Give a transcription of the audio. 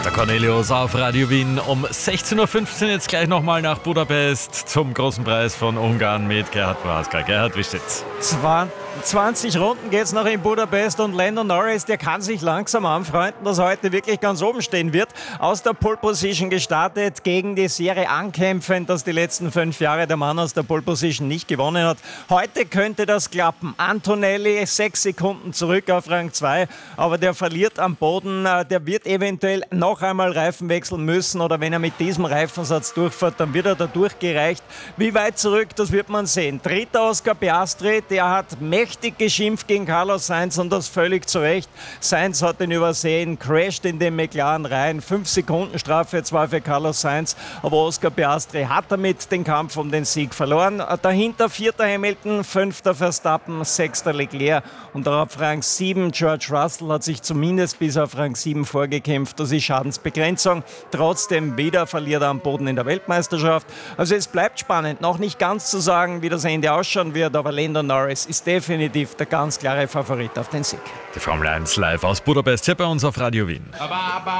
Der Cornelius auf Radio Wien um 16.15 Uhr jetzt gleich nochmal nach Budapest zum großen Preis von Ungarn mit Gerhard Prohaska. Gerhard, wie steht's? 20 Runden geht's noch in Budapest und Lando Norris, der kann sich langsam anfreunden, dass er heute wirklich ganz oben stehen wird. Aus der Pole Position gestartet, gegen die Serie ankämpfend, dass die letzten 5 Jahre der Mann aus der Pole Position nicht gewonnen hat. Heute könnte das klappen. Antonelli 6 Sekunden zurück auf Rang 2, aber der verliert am Boden. Der wird eventuell noch einmal Reifen wechseln müssen oder wenn er mit diesem Reifensatz durchfährt, dann wird er da durchgereicht. Wie weit zurück, das wird man sehen. Dritter Oscar Piastri, der hat mächtig geschimpft gegen Carlos Sainz und das völlig zu Recht. Sainz hat ihn übersehen, crasht in den McLaren rein. 5 Sekunden Strafe zwar für Carlos Sainz, aber Oscar Piastri hat damit den Kampf um den Sieg verloren. Dahinter 4. Hamilton, 5. Verstappen, 6. Leclerc und auf Rang 7 George Russell hat sich zumindest bis auf Rang 7 vorgekämpft. Das ist Schadensbegrenzung. Trotzdem wieder verliert er am Boden in der Weltmeisterschaft. Also es bleibt spannend. Noch nicht ganz zu sagen, wie das Ende ausschauen wird, aber Lando Norris ist definitiv der ganz klare Favorit auf den Sieg. Die Formel 1 live aus Budapest hier bei uns auf Radio Wien.